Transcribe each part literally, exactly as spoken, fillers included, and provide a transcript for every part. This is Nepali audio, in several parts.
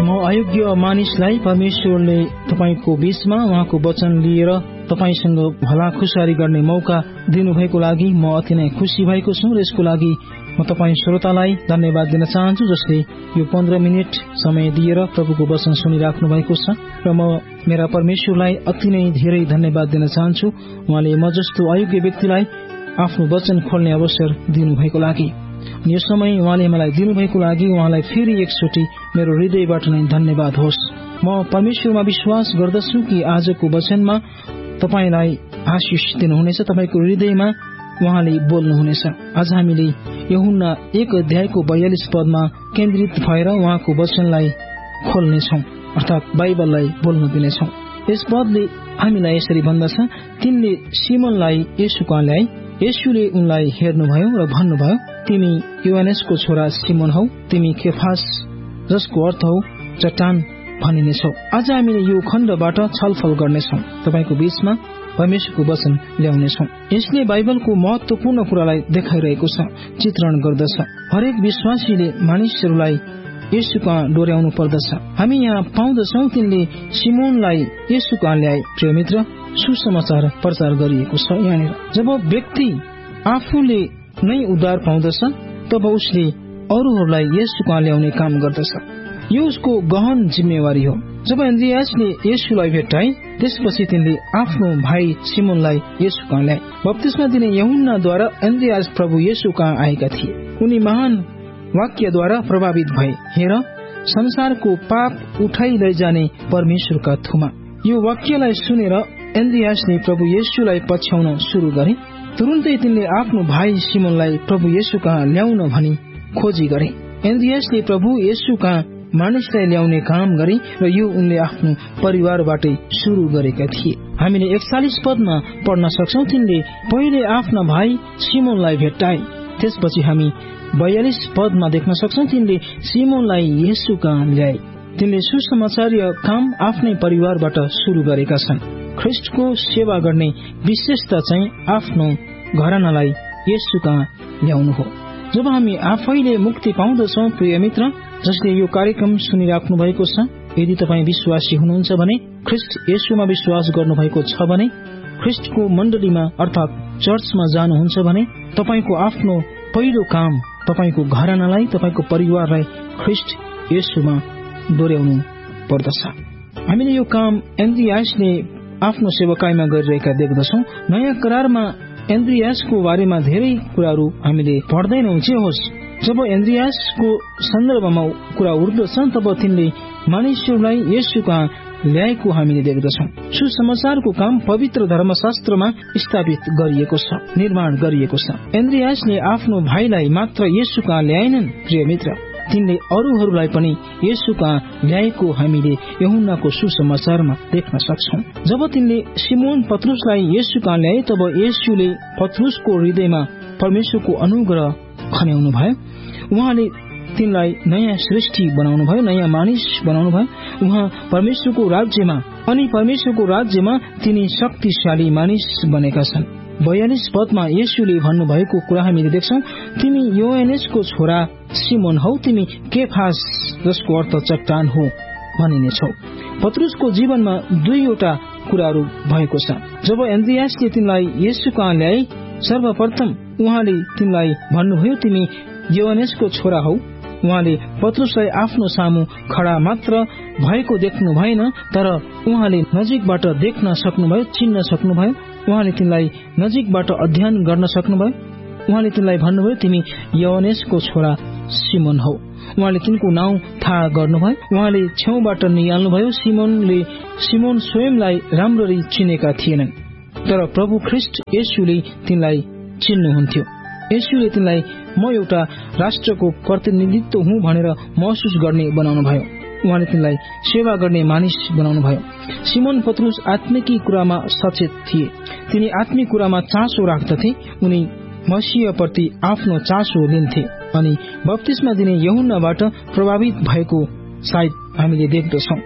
म अयोग्य मानिसलाई परमेश्वरले तपाईको बीचमा उहाँको वचन लिएर तपाईसँग भला खुसारी गर्ने मौका दिनुभएको लागि म अति नै खुसी भएको छु र यसको लागि म तपाईँ श्रोतालाई धन्यवाद दिन चाहन्छु जसले यो पन्ध्र मिनट समय दिएर प्रभुको वचन सुनिराख्नु भएको छ र म मेरा परमेश्वरलाई अति नै धेरै धन्यवाद दिन चाहन्छु उहाँले म जस्तो अयोग्य व्यक्तिलाई आफ्नो वचन खोल्ने अवसर दिनुभएको लागि। यो समय उहाँले मलाई दिनुभएको लागि उहाँलाई फेरि एकचोटि मेरो हृदयबाट नै धन्यवाद होस्। म परमेश्वरमा विश्वास गर्दछु कि आजको वचनमा तपाईलाई आशिष दिनुहुनेछ, तपाईको हृदयमा उहाँले बोल्नुहुनेछ। आज हामीले यूहन्ना एक अध्यायको बयालीस पदमा केन्द्रित भएर उहाँको वचनलाई खोल्नेछौं अर्थात बाइबललाई बोल्न दिनेछौं। यस पदले हामीलाई यसरी भन्दछ, तिनले सिमोनलाई येशू कहाँ ल्याए। येशूले उनलाई हेर्नुभयो र भन्नुभयो, तिमी योहानेसको छोरा सिमोन हौ, तिमी केफास जसको अर्थ हौ चट्टान भनिनेछौ। आज हामीले यो खण्डबाट छलफल गर्नेछौं, तपाईको बीचमा परमेश्वरको वचन ल्याउनेछौं। यसले बाइबलको महत्वपूर्ण कुरालाई देखाइरहेको छ, चित्रण गर्दछ। हरेक विश्वासीले मानिसहरूलाई येशू कहाँ डोर्याउनु पर्दछ। हामी यहाँ पाउँदछौं तिनले सिमोनलाई येशू कहाँ ल्याए। प्रिय मित्र, सुसमाचार प्रचार गरिएको छ यहाँनिर। जब व्यक्ति आफूले नै उद्धार पाउँदछ तब उसले अरूहरूलाई येशू कहाँ ल्याउने काम गर्दछ। यो उसको गहन जिम्मेवारी हो। जब एन्ड्रियासले येशूलाई भेटाए त्यसपछि तिनले आफ्नो भाइ सिमोनलाई येशू कहाँ ल्याए। बप्तिस्मा दिने यूहन्नाद्वारा एन्ड्रियास प्रभु येशू कहाँ आएका थिए। उनी महान वाक्यद्वारा प्रभावित भए, हेर संसारको पाप उठाइ लैजाने परमेश्वरका थुमा। यो वाक्यलाई सुनेर एन्ड्रियासले प्रभु येशूलाई पछ्याउन शुरू गरे। तुरुन्तै तिनले आफ्नो भाइ सिमोनलाई प्रभु येशू कहाँ ल्याउन भनी खोजी गरे। एन्ड्रियासले प्रभु येशू कहाँ मानिसलाई ल्याउने काम गरे र यो उनले आफ्नो परिवारबाटै शुरू गरेका थिए। हामीले एकचालिस पदमा पढ्न सक्छौं, तिनले पहिले आफ्ना भाइ सिमोनलाई भेटाए। त्यसपछि हामी बयालीस पदमा देख्न सक्छौं, तिनले सिमोनलाई येशू कहाँ ल्याए। तिनले सुसमाचारीय काम आफ्नै परिवारबाट शुरू गरेका छन्। ख्रिस्टको सेवा गर्ने विशेषता चाहिँ आफ्नो घरानालाई येशू कहाँ ल्याउनु हो। जब हामी आफैले मुक्ति पाउँदछौं, प्रिय मित्र जसले यो कार्यक्रम सुनिराख्नु भएको छ, यदि तपाईँ विश्वासी हुनुहुन्छ भने, ख्रिस्ट येशूमा विश्वास गर्नुभएको छ भने, ख्रिस्टको मण्डलीमा अर्थात चर्चमा जानुहुन्छ भने, तपाईको आफ्नो पहिलो काम तपाईको घरानालाई, तपाईको परिवारलाई ख्रिस्ट येशूमा डोर्याउनु पर्दछ। हामीले यो काम एन्ड्रियासले आफ्नो सेवकाईमा गरिरहेका देख्दछौं। नयाँ करारमा एन्ड्रियासको बारेमा धेरै कुराहरू हामीले पढ्दैनौं। जे होस्, जब एन्ड्रियासको सन्दर्भमा कुरा उठ्दछ तब तिनले मानिसहरूलाई येशू कहाँ ल्याएको हामीले देख्दछौं। सुसमाचारको काम पवित्र धर्मशास्त्रमा स्थापित गरिएको छ, निर्माण गरिएको छ। एन्ड्रियासले आफ्नो भाइलाई मात्र येशू कहाँ ल्याएनन्, प्रिय मित्र तिनले अरूहरूलाई पनि येशू कहाँ ल्याएको हामीले यूहन्नाको सुसमाचारमा देख्न सक्छौं। जब तिनले सिमोन पत्रुसलाई येशू कहाँ ल्याए तब येशूले पत्रुसको हृदयमा परमेश्वरको अनुग्रह खन्याउनु भयो। उहाँले तिनलाई नयाँ सृष्टि बनाउनु भयो, नयाँ मानिस बनाउनु भयो। उहाँ परमेश्वरको राज्यमा अनि परमेश्वरको राज्यमा तिनी शक्तिशाली मानिस बनेका छन्। बयालीस पदमा येशूले भन्नुभएको कुरा हामीले देख्छौं, तिमी योहानेसको छोरा सिमोन हौ, तिमी केफास जसको अर्थ चट्टान हो भनिनेछौ। पत्रुसको जीवनमा दुईवटा कुराहरू भएको छ। जब एन्ड्रियासले तिनलाई येशू कहाँ ल्याए, सर्वप्रथम उहाँले तिनलाई भन्नुभयो, तिमी योहानेसको छोरा हौ। उहाँले पत्रुसलाई आफ्नो सामु खडा मात्र भएको देख्नु भएन, तर उहाँले नजिकबाट देख्न सक्नुभयो, चिन्न सक्नुभयो। उहाँले तिनलाई नजिकबाट अध्ययन गर्न सक्नुभयो। उहाँले तिनलाई भन्नुभयो, तिमी योहानेसको छोरा सिमोन हौ। उहाँले तिनको नाउँ थाहा गर्नुभयो। उहाँले छेउबाट निहाल्नुभयो। सिमोनले सिमोन स्वयंलाई राम्ररी चिनेका थिएनन्, तर प्रभु ख्रिस्ट येशूले तिनलाई चिन्नुहुन्थ्यो। येशूले तिनलाई म एउटा राष्ट्रको प्रतिनिधित्व हुँ भनेर महसुस गर्ने बनाउनु भयो। उहाँले तिनलाई सेवा गर्ने मानिस बनाउनु भयो। सिमोन पत्रुस आत्मिकी कुरामा सचेत थिए। तिनी आत्मिक कुरामा चासो राख्दथे। उनी मसीहप्रति आफ्नो चासो लिन्थे अनि बप्तिस्मा दिने यूहन्नाबाट प्रभावित भएको सायद हामीले देख्दछौं।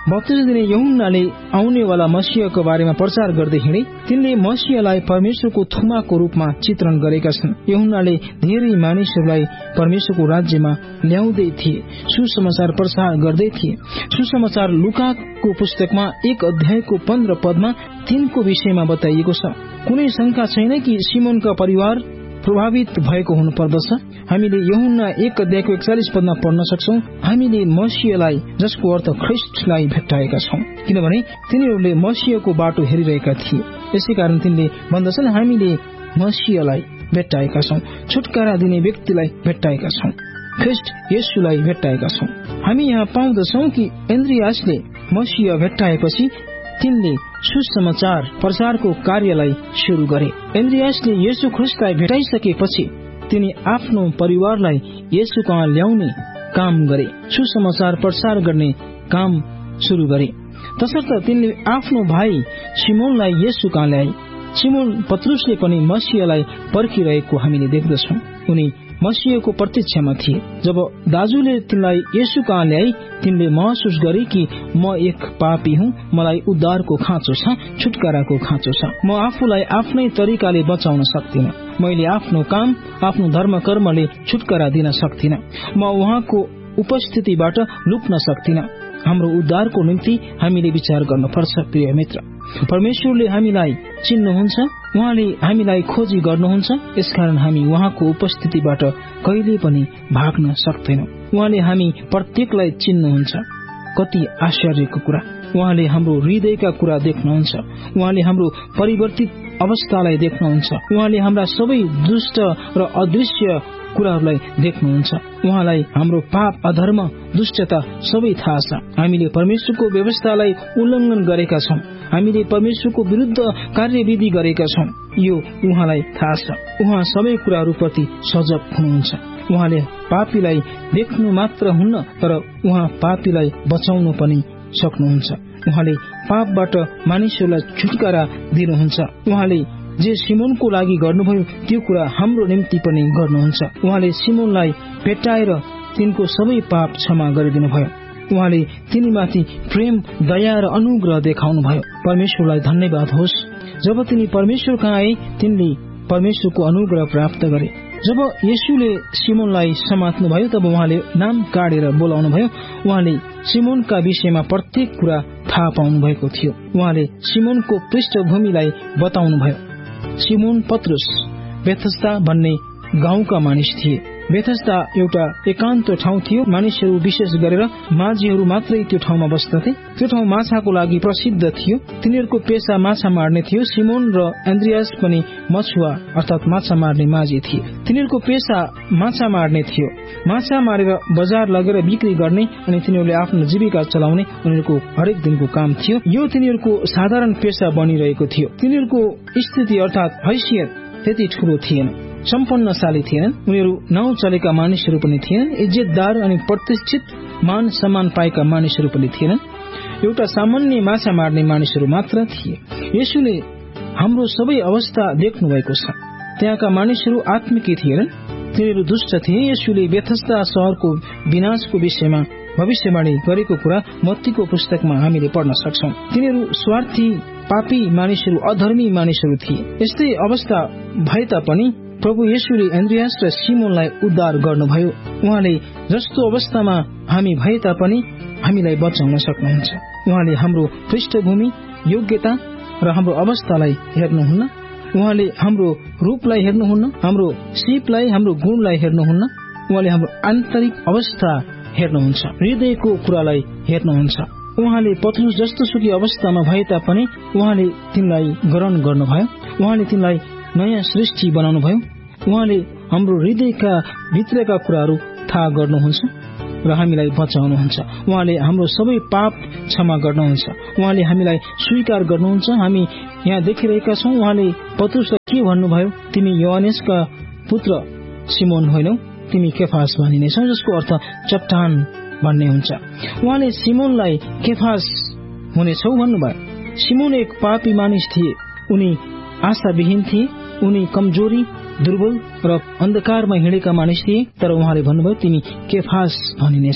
बत्तीस दिने यूहन्नाले आउनेवाला मसीहको बारेमा प्रचार गर्दै हिँडे। तिनले मसीहलाई परमेश्वरको थुमाको रूपमा चित्रण गरेका छन्। यूहन्नाले धेरै मानिसहरूलाई परमेश्वरको राज्यमा ल्याउँदै थिए, सुसमाचार प्रचार गर्दै थिए। सुसमाचार लुकाको पुस्तकमा एक अध्यायको पन्ध्र पदमा तिनको विषयमा बताइएको छ। कुनै शंका छैन कि सिमोनका परिवार प्रभावित भएको हुनुपर्दछ। हामीले यूहन्ना एक अध्यायको एकचालिस पदमा पढ्न सक्छौं, हामीले मसीहलाई, जसको अर्थ ख्रिस्टलाई भेट्टाएका छौं, किनभने तिनीहरूले मसीहको बाटो हेरिरहेका थिए। यसैकारण तिनले भन्दछन्, हामीले मसीहलाई भेट्टाएका छौं, छुटकारा दिने व्यक्तिलाई भेट्टाएका छौं, ख्रिस्ट येशूलाई भेट्टाएका छौं। हामी यहाँ पाउँदछौं कि एन्द्रियासले मसीह भेट्टाएपछि तिनले सुसमाचार प्रचारको कार्यलाई शुरू गरे। एन्द्रियासले येशू ख्रिस्टलाई भेटाइसकेपछि तिनी आफ्नो परिवारलाई येशू कहाँ ल्याउने काम गरे, सुसमाचार प्रचार गर्ने काम शुरू गरे। तसर्थ तिनले आफ्नो भाइ सिमोनलाई येशू कहाँ ल्याए। सिमोन पत्रुसले पनि मसीहलाई पर्खिरहेको हामीले देख्दछौं। उनी मसीहको प्रतीक्षामा थिए। जब दाजुले तिनलाई येशू कहाँ ल्याए, तिनले महसुस गरे कि म एक पापी हुँ, मलाई उद्धारको खाँचो छ, छुटकाराको खाँचो छ। म आफूलाई आफ्नै तरिकाले बचाउन सक्दिन। मैले आफ्नो काम, आफ्नो धर्म कर्मले छुटकारा दिन सक्दिन। म उहाँको उपस्थितिबाट लुक्न सक्दिन। हाम्रो उद्धारको निम्ति हामीले विचार गर्नुपर्छ। प्रिय मित्र, परमेश्वरले हामीलाई चिन्नुहुन्छ, उहाँले हामीलाई खोजी गर्नुहुन्छ। यसकारण हामी उहाँको उपस्थितिबाट कहिले पनि भाग्न सक्दैनौं। उहाँले हामी प्रत्येकलाई चिन्नुहुन्छ। कति आश्चर्यको कुरा! उहाँले हाम्रो हृदयका कुरा देख्नुहुन्छ। उहाँले हाम्रो परिवर्तित अवस्थालाई देख्नुहुन्छ। उहाँले हाम्रा सबै दुष्ट र अदृश्य कुराहरूलाई देख्नुहुन्छ। उहाँलाई हाम्रो पाप, अधर्म, दुष्टता सबै थाहा छ। हामीले परमेश्वरको व्यवस्थालाई उल्लङ्घन गरेका छौं। हामीले परमेश्वरको विरुद्ध कार्यविधि गरेका छौं। यो उहाँलाई थाहा छ। उहाँ सबै कुराहरूप्रति सजग हुनुहुन्छ। उहाँले पापीलाई देख्नु मात्र हुन्न, तर उहाँ पापीलाई बचाउनु पनि सक्नुहुन्छ। उहाँले पापबाट मानिसहरूलाई छुटकारा दिनुहुन्छ। उहाँले जे सिमोनको लागि गर्नुभयो त्यो कुरा हाम्रो निम्ति पनि गर्नुहुन्छ। उहाँले सिमोनलाई भेट्टाएर तिनको सबै पाप क्षमा गरिदिनु भयो। उहाँले तिनीमाथि प्रेम, दया र अनुग्रह देखाउनु भयो। परमेश्वरलाई धन्यवाद होस्। जब तिनी परमेश्वर कहाँ आए, तिनले परमेश्वरको अनुग्रह प्राप्त गरे। जब येशूले सिमोनलाई समात्नु भयो, तब उहाँले नाम काढेर बोलाउनु भयो। उहाँले सिमोनका विषयमा प्रत्येक कुरा थाहा पाउनु भएको थियो। उहाँले सिमोनको पृष्ठभूमिलाई बताउनु भयो। सिमोन पत्रुस बेथस्दा भन्ने गाउँका मानिस थिए। बेथस्दा एउटा एकान्त ठाउँ थियो। मानिसहरू विशेष गरेर माझीहरू मात्रै त्यो ठाउँमा बस्दथे। त्यो ठाउँ माछाको लागि प्रसिद्ध थियो। तिनीहरूको पेशा माछा मार्ने थियो। सिमोन र एन्द्रियास पनि मछुवा अर्थात माछा मार्ने माझी थिए। तिनीहरूको पेशा माछा मार्ने थियो। माछा मारेर बजार लगेर बिक्री गर्ने अनि तिनीहरूले आफ्नो जीविका चलाउने उनीहरूको हरेक दिनको काम थियो। यो तिनीहरूको साधारण पेशा बनिरहेको थियो। तिनीहरूको स्थिति अर्थात हैसियत त्यति ठूलो थिएन, सम्पन्नशाली थिएनन्। उनीहरू नाउँ चलेका मानिसहरू पनि थिएनन्। इज्जतदार अनि प्रतिष्ठित मान सम्मान पाएका मानिसहरू पनि थिएनन्। एउटा सामान्य माछा मार्ने मानिसहरू मात्र थिए। येशूले हाम्रो सबै अवस्था देख्नु भएको छ। त्यहाँका मानिसहरू आत्मिकी थिएनन्, तिनीहरू दुष्ट थिए। येशूले बेथस्दा शहरको विनाशको विषयमा भविष्यवाणी गरेको कुरा मत्तीको पुस्तकमा हामीले पढ्न सक्छौं। तिनीहरू स्वार्थी, पापी मानिसहरू, अधर्मी मानिसहरू थिए। यस्तै अवस्था भए तापनि प्रभु येशूले एन्द्रियास र सिमोनलाई उद्धार गर्नुभयो। उहाँले जस्तो अवस्थामा हामी भए तापनि हामीलाई बचाउन सक्नुहुन्छ। उहाँले हाम्रो पृष्ठभूमि, योग्यता र हाम्रो अवस्थालाई हेर्नुहुन्न। उहाँले हाम्रो रूपलाई हेर्नुहुन्न, हाम्रो सिपलाई, हाम्रो गुणलाई हेर्नुहुन्न। उहाँले हाम्रो आन्तरिक अवस्था हेर्नुहुन्छ, हृदयको कुरालाई हेर्नुहुन्छ। उहाँले पत्रुस जस्तो सुकी अवस्थामा भए तापनि उहाँले तिनलाई ग्रहण गर्नुभयो। उहाँले तिनलाई नयाँ सृष्टि बनाउनु भयो। उहाँले हाम्रो हृदयका भित्रका कुराहरू थाहा गर्नुहुन्छ र हामीलाई बचाउनुहुन्छ। उहाँले हाम्रो सबै पाप क्षमा गर्नुहुन्छ। उहाँले हामीलाई स्वीकार गर्नुहुन्छ। हामी यहाँ देखिरहेका छौं। उहाँले पत्रुसलाई के भन्नुभयो? तिमी योहानेसका पुत्र सिमोन होइनौ, तिमी केफास भनिनेछौ, जसको अर्थ चट्टान भन्ने हुन्छ। उहाँले सिमोनलाई केफास हुनेछौ भन्नुभयो। सिमोन एक पापी मानिस थिए। उनी आशाविहीन थिए। उनी कमजोरी, दुर्बल र अन्धकारमा हिँडेका मानिस थिए। तर उहाँले भन्नुभयो तिमी केफास भनिनेछौ,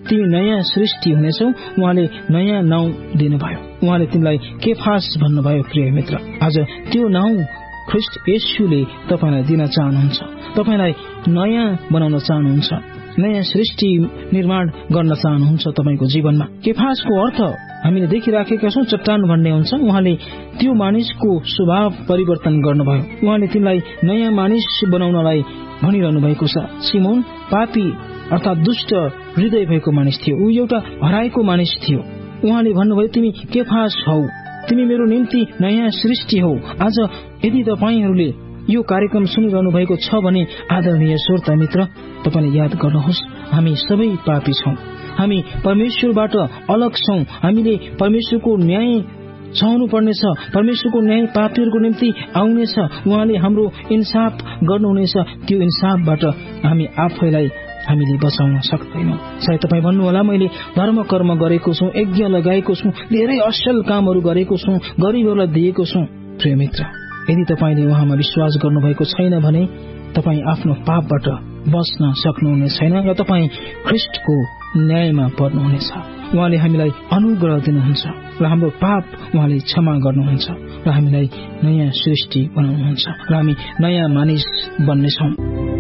तिमी नयाँ सृष्टि हुनेछौ। उहाँले नयाँ नाउँ दिनुभयो। उहाँले तिमीलाई केफास भन्नुभयो। प्रिय मित्र, आज त्यो नाउँ ख्रीष्ट येशूले तपाईलाई दिन चाहनुहुन्छ। तपाईलाई नयाँ बनाउन चाहनुहुन्छ, नयाँ सृष्टि निर्माण गर्न चाहनुहुन्छ तपाईको जीवनमा। केफासको अर्थ हामीले देखिराखेका छौं, चट्टान भन्ने हुन्छ। उहाँले त्यो मानिसको स्वभाव परिवर्तन गर्नुभयो। उहाँले तिमीलाई नयाँ मानिस बनाउनलाई भनिरहनु भएको छ। सिमोन पापी अर्थात दुष्ट हृदय भएको मानिस थियो। ऊ एउटा हराएको मानिस थियो। उहाँले भन्नुभयो, तिमी केफास हौ, तिमी मेरो निम्ति नयाँ सृष्टि हौ। आज यदि तपाईहरूले यो कार्यक्रम सुनिरहनु भएको छ भने आदरणीय श्रोता मित्र, तपाईले याद गर्नुहोस्, हामी सबै पापी छौं। हामी परमेश्वरबाट अलग छौं। हामीले परमेश्वरको न्याय सहनु पर्नेछ। परमेश्वरको न्याय पापीहरूको निम्ति आउनेछ। उहाँले हाम्रो इन्साफ गर्नुहुनेछ। त्यो इन्साफबाट हामी आफैलाई हामीले बचाउन सक्दैनौं। सायद तपाईँ भन्नुहोला, मैले धर्म कर्म गरेको छु, यज्ञ लगाएको छु, धेरै असल कामहरू गरेको छु, गरीबहरूलाई दिएको छु। प्रिय मित्र, यदि तपाईले उहाँमा विश्वास गर्नुभएको छैन भने तपाईँ आफ्नो पापबाट बच्न सक्नुहुने छैन र तपाईँ ख्रीष्टको न्यायमा पर्नुहुनेछ। उहाँले हामीलाई अनुग्रह दिनुहुन्छ र हाम्रो पाप उहाँले क्षमा गर्नुहुन्छ र हामीलाई नयाँ सृष्टि बनाउनुहुन्छ र हामी नयाँ मानिस बन्नेछौँ।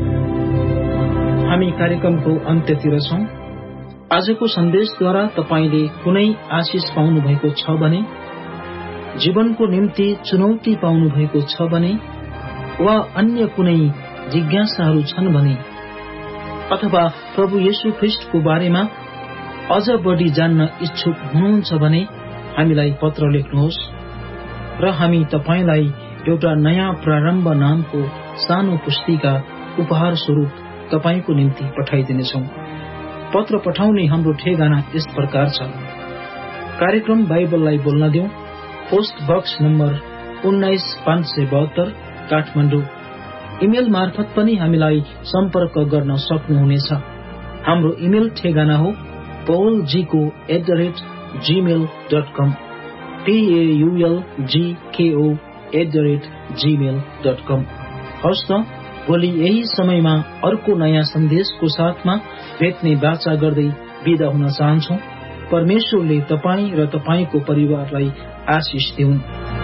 हामी कार्यक्रमको अन्त्यतिर छौं। आजको सन्देशद्वारा तपाईले कुनै आशिष पाउनु भएको छ भने, जीवनको निम्ति चुनौती पाउनु भएको छ भने, वा अन्य कुनै जिज्ञासाहरू छन् भने, अथवा प्रभु येशू ख्रीष्टको बारेमा अझ बढी जान्न इच्छुक हुनुहुन्छ भने हामीलाई पत्र लेख्नुहोस् र हामी तपाईलाई एउटा नयाँ प्रारम्भ नामको सानो पुस्तिका उपहार स्वरूप तपाईको निम्ति पठाइदिनेछौं। पत्र पठाउने हाम्रो ठेगाना यस प्रकार छ। कार्यक्रम बाइबललाई बोल्न दिउँ, पोस्ट बक्स नम्बर उन्नाइस पाँच सय बहत्तर, काठमाडौँ। इमेल मार्फत पनि हामीलाई सम्पर्क गर्न सक्नुहुनेछ। हाम्रो इमेल ठेगाना हो paulgko at the rate Gmail dot com, paulgko at the rate Gmail dot कम। हस् त, भोलि यही समयमा अर्को नयाँ सन्देशको साथमा भेट्ने बाचा गर्दै बिदा हुन चाहन्छौ। परमेश्वरले तपाईँ र तपाईको परिवारलाई आशिष दिउन्।